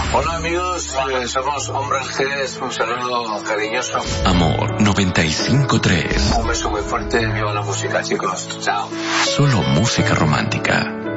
Hola amigos, somos Hombres G, un saludo cariñoso. Amor 95.3. Un beso muy fuerte, viva la música chicos, chao. Solo música romántica.